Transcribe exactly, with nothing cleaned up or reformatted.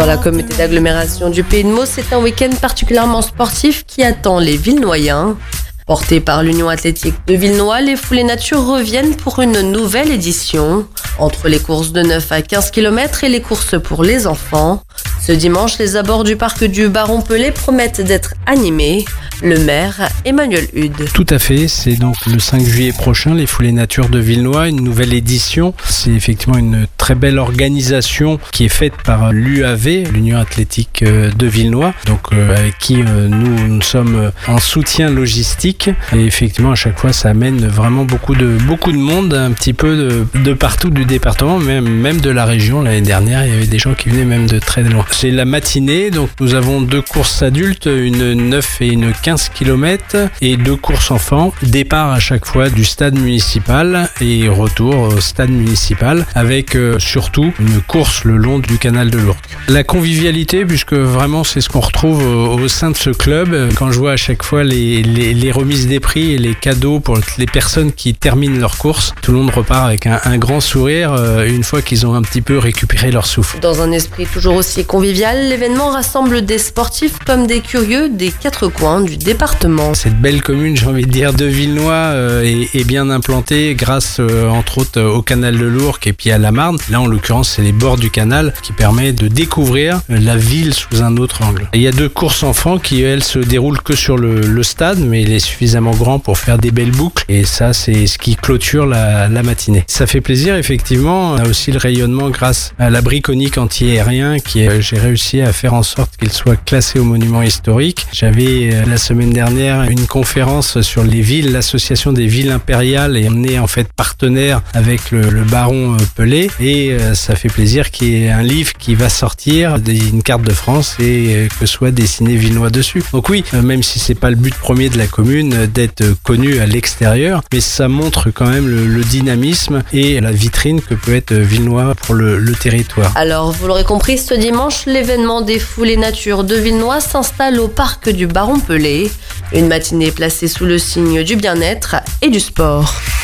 Dans la communauté d'agglomération du Pays de Meaux, c'est un week-end particulièrement sportif qui attend les Villenoyens. Portés par l'Union athlétique de Villenois, les foulées nature reviennent pour une nouvelle édition. Entre les courses de neuf à quinze kilomètres et les courses pour les enfants. Ce dimanche, les abords du parc du Baron-Pelé promettent d'être animés. Le maire, Emmanuel Hude. Tout à fait, c'est donc le cinq juillet prochain, les foulées nature de Villenois, une nouvelle édition. C'est effectivement une très belle organisation qui est faite par l'U A V, l'Union athlétique de Villenois, donc euh, avec qui euh, nous, nous sommes en soutien logistique. Et effectivement, à chaque fois, ça amène vraiment beaucoup de, beaucoup de monde, un petit peu de, de partout du département, même, même de la région. L'année dernière, il y avait des gens qui venaient même de très loin. C'est la matinée, donc nous avons deux courses adultes, une neuf et une quinze kilomètres et deux courses enfants. Départ à chaque fois du stade municipal et retour au stade municipal avec euh, surtout une course le long du canal de l'Ourcq. La convivialité, puisque vraiment c'est ce qu'on retrouve au, au sein de ce club. Quand je vois à chaque fois les, les, les remises des prix et les cadeaux pour les personnes qui terminent leur course, tout le monde repart avec un, un grand sourire euh, une fois qu'ils ont un petit peu récupéré leur souffle. Dans un esprit toujours aussi convivial, l'événement rassemble des sportifs comme des curieux des quatre coins du département. Cette belle commune, j'ai envie de dire, de Villenois euh, est, est bien implantée grâce euh, entre autres au canal de l'Ourcq et puis à la Marne. Là en l'occurrence c'est les bords du canal qui permet de découvrir la ville sous un autre angle. Et il y a deux courses enfants qui elles se déroulent que sur le, le stade, mais il est suffisamment grand pour faire des belles boucles et ça c'est ce qui clôture la, la matinée. Ça fait plaisir effectivement. On a aussi le rayonnement grâce à l'abri conique anti-aérien qui est, j'ai réussi à faire en sorte qu'il soit classé au monument historique. J'avais euh, la semaine dernière une conférence sur les villes, l'association des villes impériales, et on est en fait partenaire avec le, le baron Pelé et euh, ça fait plaisir qu'il y ait un livre qui va sortir, une carte de France et euh, que soit dessiné Villenois dessus. Donc oui, euh, même si c'est pas le but premier de la commune euh, d'être connu à l'extérieur, mais ça montre quand même le, le dynamisme et la vitrine que peut être Villenois pour le, le territoire. Alors vous l'aurez compris, ce dimanche, l'événement des foulées nature de Villenois s'installe au parc du Baron-Pelé. Une matinée placée sous le signe du bien-être et du sport.